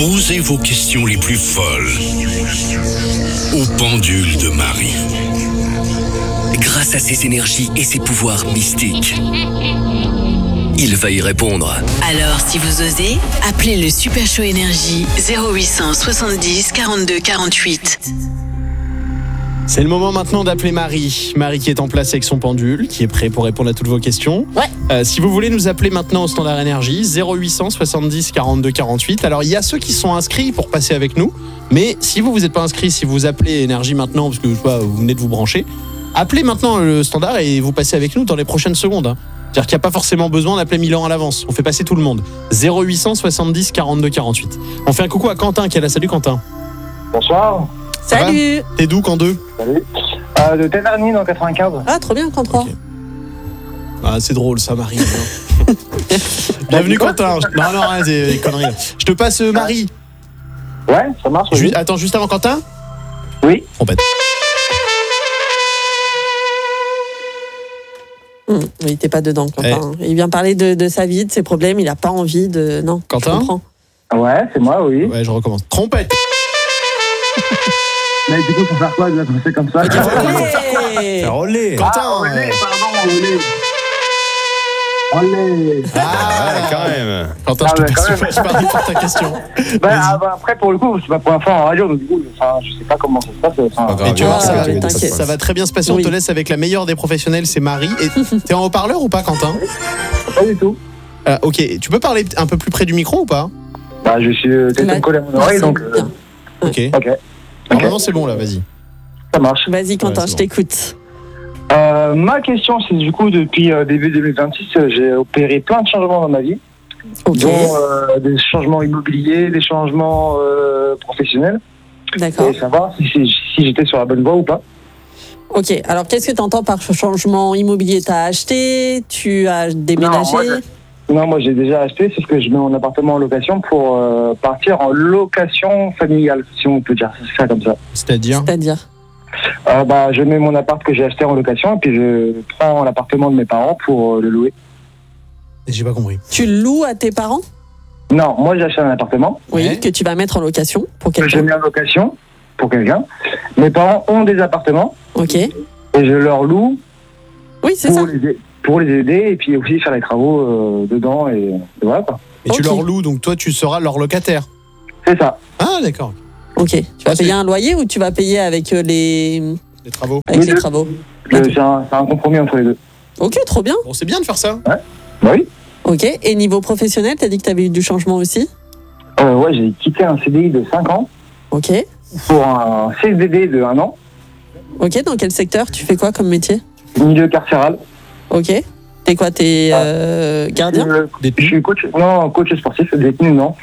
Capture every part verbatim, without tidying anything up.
Posez vos questions les plus folles au pendule de Marie. Grâce à ses énergies et ses pouvoirs mystiques, il va y répondre. Alors, si vous osez, appelez le Super Show Énergie zéro huit cent soixante-dix quarante-deux quarante-huit. C'est le moment maintenant d'appeler Marie. Marie qui est en place avec son pendule, qui est prêt pour répondre à toutes vos questions. Ouais. Euh, si vous voulez nous appeler maintenant au standard énergie, zéro huit cent soixante-dix quarante-deux quarante-huit. Alors il y a ceux qui sont inscrits pour passer avec nous, mais si vous vous êtes pas inscrit, si vous appelez énergie maintenant, parce que je sais pas, vous venez de vous brancher, appelez maintenant le standard et vous passez avec nous dans les prochaines secondes. Hein. C'est-à-dire qu'il n'y a pas forcément besoin d'appeler mille ans à l'avance. On fait passer tout le monde. zéro huit cent soixante-dix quarante-deux quarante-huit. On fait un coucou à Quentin qui est là. Salut Quentin. Bonsoir. Ça Salut. va ? T'es d'où, Quentin ? Salut. Euh, de Taverny dans quatre-vingt-quinze. Ah, trop bien, Quentin. Okay. Ah, c'est drôle, ça, Marie. Bienvenue, Quentin. Non, non, rien, c'est des conneries. Je te passe euh, Marie. Ouais, ça marche. Oui. Juste, attends, juste avant Quentin ? Oui. Trompette. Mmh, il était pas dedans, Quentin. Eh. Il vient parler de, de sa vie, de ses problèmes. Il a pas envie de. Non. Quentin ? Ouais, c'est moi, oui. Ouais, je recommence. Trompette. Mais du coup, faut faire quoi de la passer comme ça? Olé. Olé. Quentin. Ah, olé, pardon, olé. Olé. Ah, ouais, quand même. Quentin, ah, je te ouais, passe, je parie pour ta question. Bah, ah, bah, après, pour le coup, c'est ma première fois en radio, donc du coup, enfin, je sais pas comment ça se passe. Enfin, Et tu vois, ah, ça, ouais, va, ça va très bien se passer. Oui. On te laisse avec la meilleure des professionnels, c'est Marie. Et t'es en haut-parleur ou pas, Quentin? Pas du tout. Euh, ok, tu peux parler un peu plus près du micro ou pas? Bah, je suis euh, peut-être collé à mon oreille, donc. Euh... Ok. Ok. Normalement, c'est bon là, vas-y. Ça marche. Vas-y, Quentin, ouais, je bon. t'écoute. Euh, ma question, c'est du coup, depuis euh, début deux mille vingt-six, euh, j'ai opéré plein de changements dans ma vie. Ok. Dont euh, des changements immobiliers, des changements euh, professionnels. D'accord. Et savoir si, si, si j'étais sur la bonne voie ou pas. Ok, alors qu'est-ce que tu entends par changement immobilier? Tu as acheté? Tu as déménagé? Non, moi, non, moi j'ai déjà acheté, c'est ce que je mets mon appartement en location pour euh, partir en location familiale, si on peut dire ça comme ça. C'est-à-dire C'est-à-dire euh, bah, je mets mon appart que j'ai acheté en location et puis je prends l'appartement de mes parents pour euh, le louer. J'ai pas compris. Tu loues à tes parents? Non, moi j'ai acheté un appartement. Oui, ouais. Que tu vas mettre en location pour Que je quelqu'un. mets en location pour quelqu'un. Mes parents ont des appartements. Ok. Et je leur loue Oui, c'est pour ça. les, pour les aider et puis aussi faire les travaux euh, dedans et, et voilà quoi. Et tu Ok. leur loues, donc toi tu seras leur locataire. C'est ça. Ah d'accord. Ok. Tu vas Ah, payer c'est- un loyer ou tu vas payer avec euh, les, Les travaux. avec Les les deux. travaux? Le- C'est un, c'est un compromis entre les deux. Ok, trop bien. Bon, c'est bien de faire ça. Bah oui. Ok. Et niveau professionnel, tu as dit que tu avais eu du changement aussi? Euh, ouais, j'ai quitté un C D I de cinq ans Ok. pour un C D D de un an, Ok, dans quel secteur? Tu fais quoi comme métier? milieu carcéral. Ok. T'es quoi? T'es euh, gardien? Je, je suis coach, non, coach sportif, détenu, non.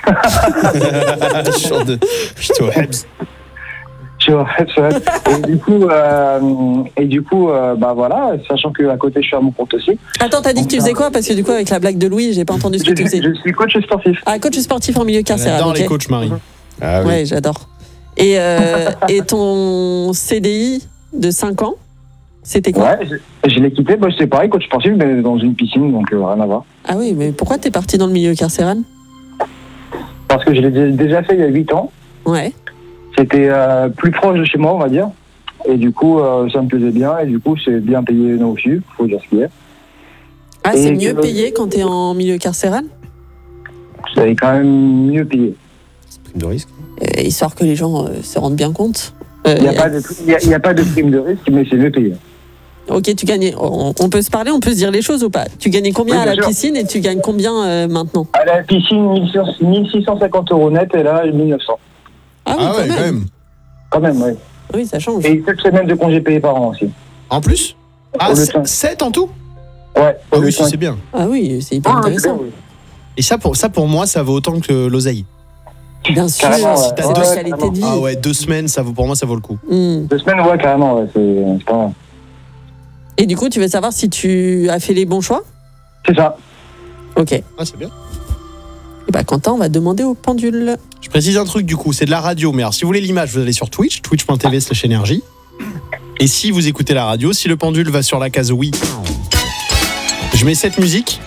Genre de- Putain, ouais. Je suis au F S. Et du coup, euh, et du coup euh, bah voilà, sachant qu'à côté, je suis à mon compte aussi. Attends, t'as dit que tu faisais quoi? Parce que du coup, avec la blague de Louis, j'ai pas entendu ce que Je, tu faisais. je suis coach sportif. Ah, coach sportif en milieu carcéral. J'adore ok. les coachs, Marie. Ah oui. Ouais, j'adore. Et, euh, et ton C D I de cinq ans, c'était quoi? Ouais, je, je l'ai quitté, bah, c'est pareil, coach sportif, mais dans une piscine, donc euh, rien à voir. Ah oui, mais pourquoi t'es parti dans le milieu carcéral? Parce que je l'ai dé- déjà fait il y a huit ans. Ouais. C'était euh, plus proche de chez moi, on va dire. Et du coup, euh, ça me plaisait bien. Et du coup, c'est bien payé non dessus, faut dire ce qu'il y a. Ah, c'est Et mieux que- payé quand t'es en milieu carcéral? C'est quand même mieux payé. Prime de risque. Euh, Histoire que les gens euh, se rendent bien compte. Euh, Il n'y a, pas de- il y a- il y a pas de prime de risque, mais c'est mieux payé. Ok, tu gagnais. On, on peut se parler, on peut se dire les choses ou pas? Tu gagnais combien Oui, à bien la sûr. piscine et tu gagnes combien euh, maintenant? À la piscine, mille six cent cinquante euros net, et là, mille neuf cents. Ah oui, Ah quand, ouais, même. quand même. Quand même, oui. Oui, ça change. Et sept semaines de congés payés par an aussi. En plus Ah, Au lieu de cinq. sept en tout? Ouais. Ah au lieu oui, de si, cinq. c'est bien. Ah oui, c'est hyper Ah, c'est intéressant. bien, oui. Et ça pour, ça, pour moi, ça vaut autant que l'oseille. Bien sûr, Carrément, ouais. c'est Ouais, de ouais, qualité de vie. Ah ouais, deux semaines, ça vaut, pour moi, ça vaut le coup. Hmm. Deux semaines, ouais, carrément, ouais, c'est c'est pas mal. Et du coup, tu veux savoir si tu as fait les bons choix? C'est ça. Ok. Et Ah, c'est bien. bah, Quentin, on va demander au pendule. Je précise un truc du coup, c'est de la radio, mais alors si vous voulez l'image, vous allez sur Twitch, twitch point t v slash énergie. Et si vous écoutez la radio, si le pendule va sur la case oui, je mets cette musique.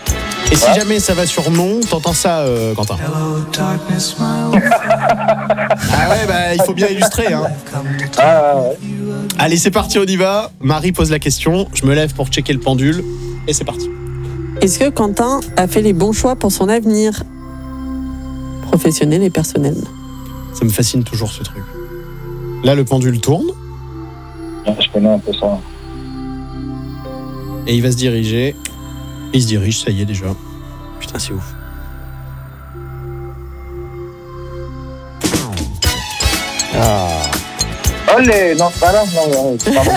Et si Ouais. jamais ça va sur non, t'entends ça, euh, Quentin. Ah ouais, bah il faut bien illustrer. Hein. Ah, ouais. Allez, c'est parti, on y va. Marie pose la question. Je me lève pour checker le pendule. Et c'est parti. Est-ce que Quentin a fait les bons choix pour son avenir professionnel et personnel? Ça me fascine toujours ce truc. Là, le pendule tourne. Je connais un peu ça. Et il va se diriger. Il se dirige, ça y est déjà. Putain, c'est ouf. Allez, non, pas là, non, non, pardon.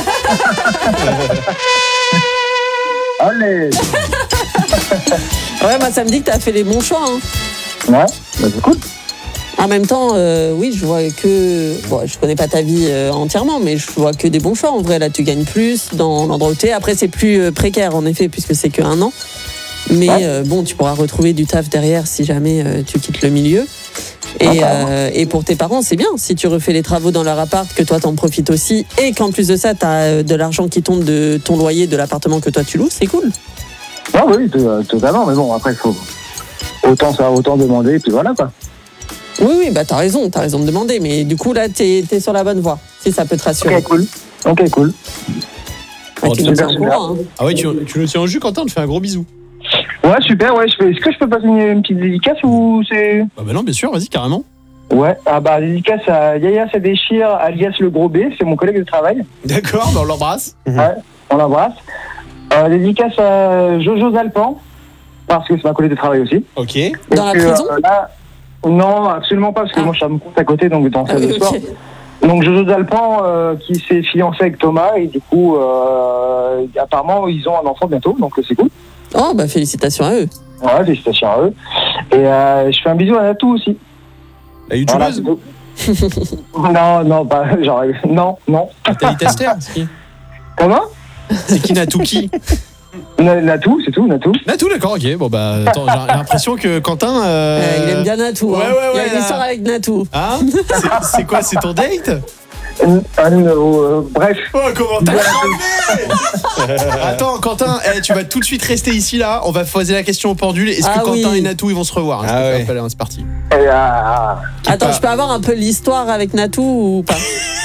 Allez. Ouais, moi ça me dit que t'as fait les bons choix. Hein. Ouais, bah écoute. En même temps, euh, oui, je vois que... Bon, je connais pas ta vie euh, entièrement, mais je vois que des bons choix. En vrai, là, tu gagnes plus dans l'endroit où t'es. Après, c'est plus euh, précaire, en effet, puisque c'est qu'un an. Mais Ouais. euh, bon, tu pourras retrouver du taf derrière si jamais euh, tu quittes le milieu. Et, euh, et pour tes parents, c'est bien. Si tu refais les travaux dans leur appart, que toi, t'en profites aussi. Et qu'en plus de ça, t'as euh, de l'argent qui tombe de ton loyer de l'appartement que toi, tu loues. C'est cool. Ah oui, to- totalement, mais bon, après, il faut autant ça, autant demander, et puis voilà, quoi. Oui, oui, bah t'as raison. T'as raison de demander. Mais du coup, là, t'es, t'es sur la bonne voie. Si ça peut te rassurer. Ok, cool. Ok, cool. Bah, tu nous tiens super, au super. courant, hein. Ah ouais, tu, tu nous tiens au jus, Quentin, on te fait un gros bisou. Ouais, super, ouais, je fais... est-ce que je peux passer une, une petite dédicace ou c'est... Ah bah non, bien sûr, vas-y, carrément. Ouais, ah bah, dédicace à Yaya Ça Déchire, alias le gros B, c'est mon collègue de travail. D'accord, bah on l'embrasse. Ouais, on l'embrasse. Euh, dédicace à Jojo Zalpan, parce que c'est ma collègue de travail aussi. Ok. Dans la Donc, prison euh, là, non, absolument pas, parce que Ah. moi je suis à mon compte à côté, donc dans Ah salle oui, de sport. ok. Donc Jojo Zalpan euh, qui s'est fiancé avec Thomas, et du coup, euh, apparemment, ils ont un enfant bientôt, donc c'est cool. Oh, bah félicitations à eux. Ouais, félicitations à eux. Et euh, je fais un bisou à Natou aussi. La Voilà, youtubeuse c'est tout. Non, non, pas, genre, non, non. Nathalie Tester, c'est qui Comment? C'est qui Natou qui Na- Natou, c'est tout, Natou. Natou, d'accord, ok. Bon bah, attends, j'ai l'impression que Quentin... euh, Euh, il aime bien Natou. Ouais, hein. ouais, Il y a ouais, une là. histoire avec Natou. Hein C'est- C'est quoi, c'est ton date Euh, euh, bref. Oh, comment t'as changé Attends, Quentin, eh, tu vas tout de suite rester ici, là. On va poser la question au pendule. Est-ce Ah que Quentin oui. et Natou, ils vont se revoir? Est-ce Ah que tu ouais. rappelles, hein, c'est parti. Et, euh, Attends, pas- je peux avoir un peu l'histoire avec Natou ou pas?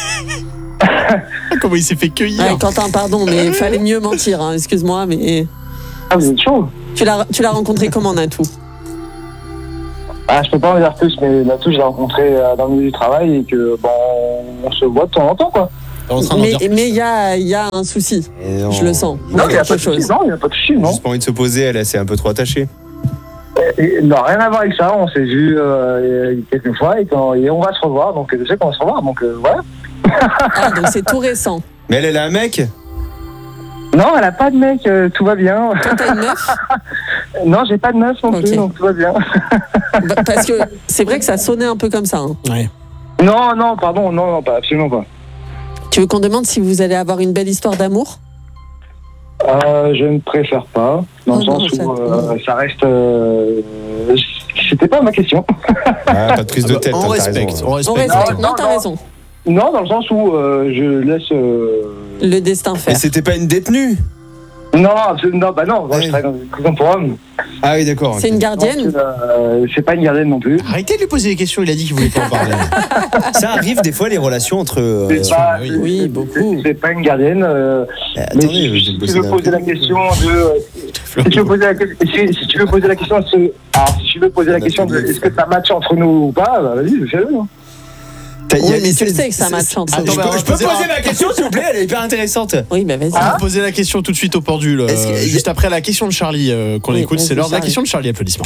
Comment il s'est fait cueillir. Ouais, Quentin, pardon, mais il fallait mieux mentir. Hein, excuse-moi, mais ah, vous êtes chaud. tu l'as, tu l'as rencontré comment, Natou? Ah, je peux pas en dire plus, mais Natou, je l'ai rencontré euh, dans le milieu du travail et que, bon, on se voit de temps en temps, quoi. T'es en train d'en Mais dire plus. mais il y a, il y a un souci. Et non. Je le sens. Il y Non, a il n'y a quelque pas de souci, chose. non, il n'y a pas de souci, non. Juste pas envie de se poser, elle, elle s'est un peu trop attachée. Et, non, rien à voir avec ça, on s'est vu euh, quelques fois et, quand- et on va se revoir, donc je sais qu'on va se revoir, donc euh, voilà. Ah, donc c'est tout récent. Mais elle, elle a un mec. Non, elle a pas de mec, euh, tout va bien. Toi, t'as une meuf? Non, j'ai pas de meuf non Ok. plus, donc tout va bien. Bah, parce que c'est vrai que ça sonnait un peu comme ça. Hein. Ouais. Non, non, pardon, non, non, pas, absolument pas. Tu veux qu'on demande si vous allez avoir une belle histoire d'amour? Euh, je ne préfère pas, dans Oh le non, sens ça- où euh, ça reste... Euh, c'était pas ma question. Ah, pas de prise de tête. on hein, t'as respecte, raison. on On respecte. respecte. non, Non, t'as non. raison. Non, dans le sens où euh, je laisse... euh, Le destin Mais faire. c'était pas une détenue. Non, absolument, non, bah non, moi, Ouais. je travaille dans une prison pour hommes. Ah oui, d'accord. C'est ok. une gardienne? Donc, euh, c'est pas une gardienne non plus. Arrêtez de lui poser des questions, il a dit qu'il voulait pas en parler. Ça arrive des fois les relations entre. euh, C'est sûr, pas, oui. c'est- Oui, c'est- beaucoup. C'est pas une gardienne. euh, eh, mais attendez, si, je vais si bosser tu veux dans la poser la prison. question de, euh, si tu veux poser la, que- si, si tu veux poser la question, à ce- alors, si tu veux poser la On a question tout de dit. est-ce que ça match entre nous ou pas, bah, vas-y, fais-le. hein. T'as- y a- Oui, mais tu c'est- le sais que ça c'est- match entre Attends, eux. Je bah, on peux, va je peux poser poser un- ma question s'il vous plaît, elle est hyper intéressante. Oui, bah vas-y. On va poser la question tout de suite au pendule. euh, Est-ce que- juste après la question de Charlie euh, qu'on Oui, écoute. vas-y, C'est l'heure de la Charlie. question de Charlie. Applaudissements.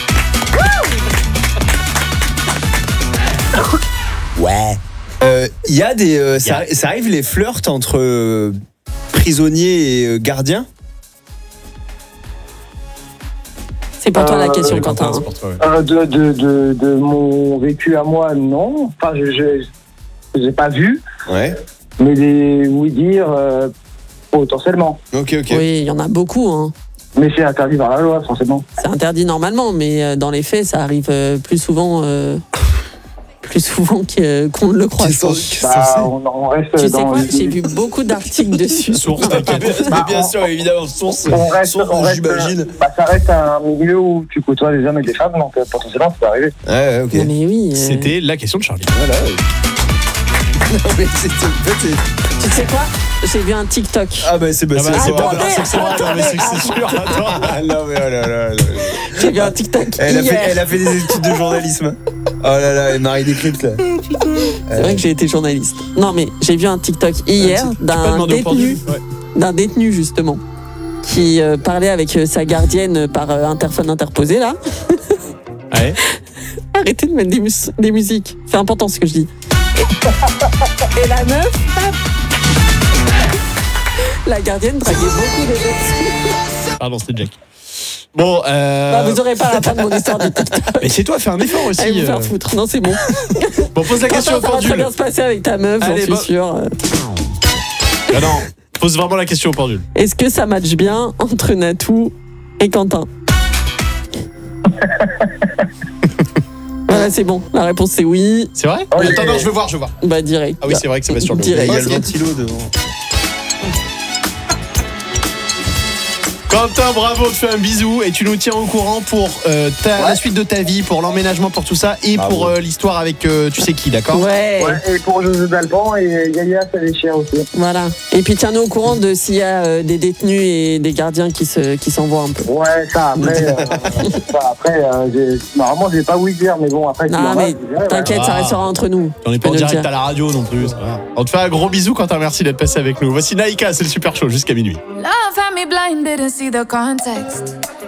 Ouais. Il y a des. euh, ça, ça arrive les flirts entre euh, prisonniers et euh, gardiens. C'est pour toi la Euh, question, Allez, Quentin. c'est pour toi, ouais. Euh, de, de, de, de mon vécu à moi, non. Enfin, je je- j'ai pas vu, Ouais. mais des oui dire euh, potentiellement. Ok, ok. Oui, il y en a beaucoup. Hein. Mais c'est interdit par la loi, forcément. C'est interdit normalement, mais euh, dans les faits, ça arrive euh, plus souvent, euh, plus souvent que- qu'on ne le croit. Qui je sont- pense. qui sont Bah, censés- on, on reste Tu sais dans. quoi, j'ai vu beaucoup d'articles dessus. Source, t'inquiète. Mais bien sûr, évidemment, source, On reste, source, on reste, j'imagine. bah, ça reste un milieu où tu côtoies des hommes et des femmes, donc euh, potentiellement ça peut arriver. Ouais, ouais, ok. Non, mais oui. euh, C'était la question de Charlie. Voilà. Non, mais c'est- en fait, c'est- Tu sais quoi, j'ai vu un TikTok. Ah, bah, c'est bah, Ah bah, c'est- c'est c'est- pas- attendez, c'est que c'est vrai, non, mais c'est que c'est sûr. Attends. Ah, non, mais oh là là là. J'ai vu un TikTok Elle a, fait, hier. elle a fait des études de journalisme. Oh là là, et Marie décrypte là. C'est vrai que j'ai été journaliste. Non, mais j'ai vu un TikTok hier Pas d'un demandé au pendule. détenu, Ouais. d'un détenu justement, qui euh, parlait avec euh, sa gardienne par euh, interphone interposé là. Ouais. Arrêtez de mettre des, mus- des musiques. C'est important ce que je dis. Et, et la meuf, hop, la gardienne draguait beaucoup de gens. Pardon, c'était Jack. Bon, euh... Bah, vous aurez pas la fin de mon histoire du TikTok. mais c'est toi, fais un effort aussi. Allez vous euh. faire foutre. Non, c'est bon. Bon, pose la question au Ça va très pendule. bien se passer avec ta meuf, j'en Allez, suis bon. sûre. Ah non, pose vraiment la question au pendule. Est-ce que ça matche bien entre Natou et Quentin? Voilà, c'est bon. La réponse c'est oui. C'est vrai? Oh, Oui, j'ai- attends, non, je veux voir, je veux voir. Bah direct. Ah oui, c'est vrai que c'est pas sur le Direct. Il y a le Ok. ventilo devant. Quentin, bravo, on te fait un bisou et tu nous tiens au courant pour euh, ta- la suite de ta vie, pour l'emménagement, pour tout ça et Bravo. pour euh, l'histoire avec euh, tu sais qui, d'accord? Ouais. Ouais, et pour José d'Alban et Yaya Saléchia aussi. Voilà. Et puis tiens-nous au courant de s'il y a euh, des détenus et des gardiens qui se qui s'envoient un peu. Ouais, ça après, euh, ça, après euh, j'ai- normalement j'ai pas voulu dire, mais bon après. c'est Non normal, mais je dirais, ouais. t'inquiète, ça Ah. restera entre nous. On est Tu pas en peux nous le direct dire. à la radio non plus. ça va. On te fait un gros bisou, Quentin, merci d'être passé avec nous. Voici Naïka, c'est le super show jusqu'à minuit. Love had me blinded and see the context.